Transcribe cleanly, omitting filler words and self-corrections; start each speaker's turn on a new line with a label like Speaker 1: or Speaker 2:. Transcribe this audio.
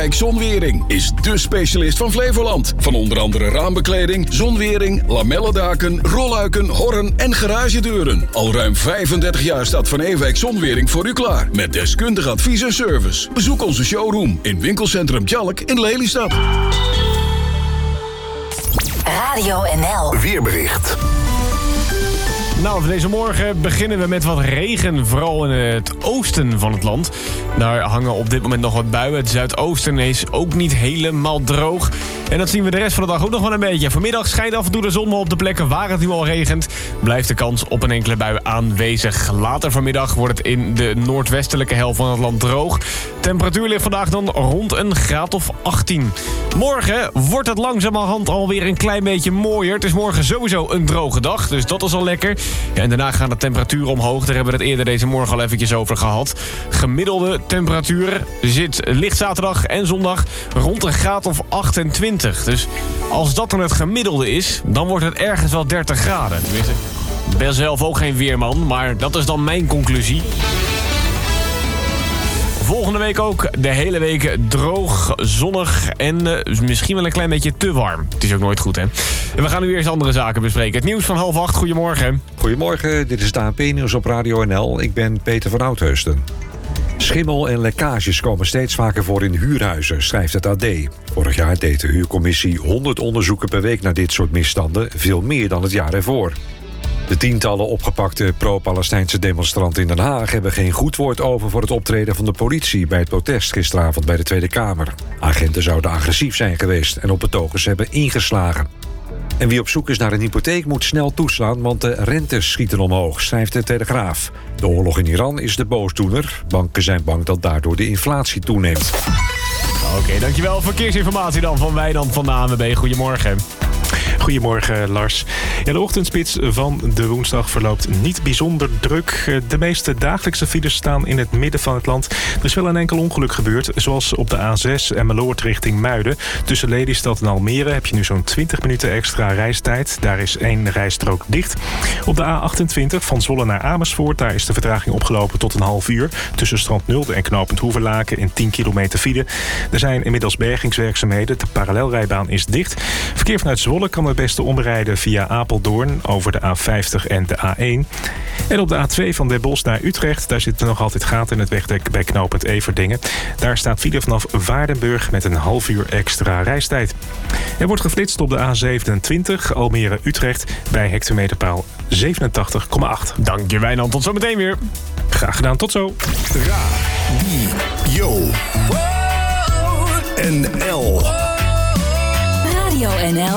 Speaker 1: Ewijk Zonwering is dé specialist van Flevoland. Van onder andere raambekleding, zonwering, lamellendaken, rolluiken, horren en garagedeuren. Al ruim 35 jaar staat Van Ewijk Zonwering voor u klaar. Met deskundig advies en service. Bezoek onze showroom in winkelcentrum Tjalk in Lelystad.
Speaker 2: Radio NL.
Speaker 3: Weerbericht.
Speaker 4: Nou, voor deze morgen beginnen we met wat regen, vooral in het oosten van het land. Daar hangen op dit moment nog wat buien. Het zuidoosten is ook niet helemaal droog. En dat zien we de rest van de dag ook nog wel een beetje. Vanmiddag schijnt af en toe de zon, maar op de plekken waar het nu al regent blijft de kans op een enkele bui aanwezig. Later vanmiddag wordt het in de noordwestelijke helft van het land droog. Temperatuur ligt vandaag dan rond een graad of 18. Morgen wordt het langzamerhand alweer een klein beetje mooier. Het is morgen sowieso een droge dag, dus dat is al lekker. Ja, en daarna gaan de temperaturen omhoog. Daar hebben we het eerder deze morgen al eventjes over gehad. Gemiddelde temperatuur zit licht zaterdag en zondag rond een graad of 28. Dus als dat dan het gemiddelde is, dan wordt het ergens wel 30 graden. Tenminste, ik ben zelf ook geen weerman, maar dat is dan mijn conclusie. Volgende week ook de hele week droog, zonnig en misschien wel een klein beetje te warm. Het is ook nooit goed, hè? En we gaan nu eerst andere zaken bespreken. Het nieuws van 7:30. Goedemorgen.
Speaker 5: Goedemorgen, dit is het ANP-nieuws op Radio NL. Ik ben Peter van Oudheusden. Schimmel en lekkages komen steeds vaker voor in huurhuizen, schrijft het AD. Vorig jaar deed de huurcommissie 100 onderzoeken per week naar dit soort misstanden, veel meer dan het jaar ervoor. De tientallen opgepakte pro-Palestijnse demonstranten in Den Haag hebben geen goed woord over voor het optreden van de politie bij het protest gisteravond bij de Tweede Kamer. Agenten zouden agressief zijn geweest en op betogers hebben ingeslagen. En wie op zoek is naar een hypotheek moet snel toeslaan, want de rentes schieten omhoog, schrijft de Telegraaf. De oorlog in Iran is de boosdoener. Banken zijn bang dat daardoor de inflatie toeneemt.
Speaker 4: Oké, dankjewel. Verkeersinformatie dan van Wijnand van de ANWB. Goedemorgen.
Speaker 6: Goedemorgen, Lars. Ja, de ochtendspits van de woensdag verloopt niet bijzonder druk. De meeste dagelijkse files staan in het midden van het land. Er is wel een enkel ongeluk gebeurd, zoals op de A6 Emmeloord richting Muiden. Tussen Lelystad en Almere heb je nu zo'n 20 minuten extra reistijd. Daar is 1 rijstrook dicht. Op de A28 van Zwolle naar Amersfoort, daar is de vertraging opgelopen tot een half uur. Tussen Strand Nulde en knooppunt Hoeverlaken in 10 kilometer file. Er zijn inmiddels bergingswerkzaamheden. De parallelrijbaan is dicht. Verkeer vanuit Zwolle kan het beste omrijden via Apeldoorn over de A50 en de A1. En op de A2 van Den Bosch naar Utrecht, daar zitten nog altijd gaten in het wegdek bij knooppunt Everdingen. Daar staat file vanaf Waardenburg met een half uur extra reistijd. Er wordt geflitst op de A27 Almere-Utrecht bij hectometerpaal 87,8.
Speaker 4: Dank je, Wijnand. Tot zometeen weer.
Speaker 6: Graag gedaan, tot zo.
Speaker 3: Radio NL.
Speaker 2: Radio NL.